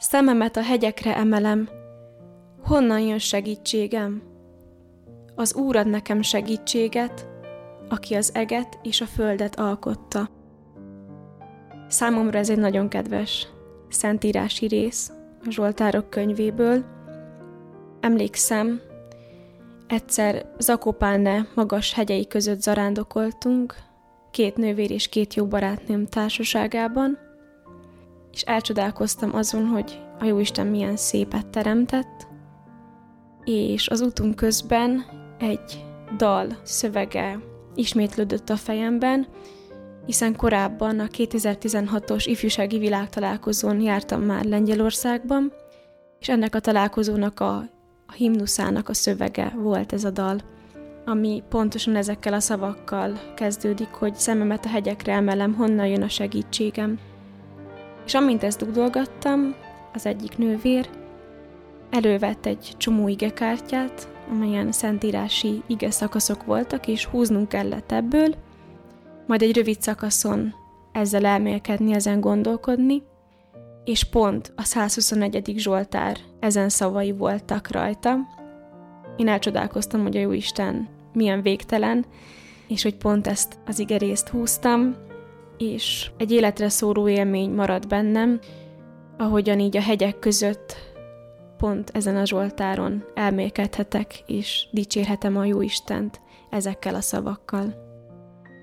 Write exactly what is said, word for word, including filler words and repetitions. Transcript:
Szememet a hegyekre emelem, honnan jön segítségem? Az Úr ad nekem segítséget, aki az eget és a földet alkotta. Számomra ez egy nagyon kedves szentírási rész a Zsoltárok könyvéből. Emlékszem, egyszer Zakopane magas hegyei között zarándokoltunk, két nővér és két jó barátnőm társaságában, és elcsodálkoztam azon, hogy a Jóisten milyen szépet teremtett, és az útunk közben egy dal szövege ismétlődött a fejemben, hiszen korábban a kétezer-tizenhatos ifjúsági világtalálkozón jártam már Lengyelországban, és ennek a találkozónak a, a himnuszának a szövege volt ez a dal, ami pontosan ezekkel a szavakkal kezdődik, hogy szememet a hegyekre emelem, honnan jön a segítségem. És amint ezt dúdolgattam, az egyik nővér elővett egy csomó igekártyát, amelyen szentírási ige szakaszok voltak, és húznunk kellett ebből, majd egy rövid szakaszon ezzel elmélkedni, ezen gondolkodni, és pont a százhuszonegyedik Zsoltár ezen szavai voltak rajta. Én elcsodálkoztam, hogy a Jóisten milyen végtelen, és hogy pont ezt az igerészt húztam, és egy életre szóró élmény maradt bennem, ahogyan így a hegyek között pont ezen a Zsoltáron elmélkedhetek, és dicsérhetem a Jóistent ezekkel a szavakkal.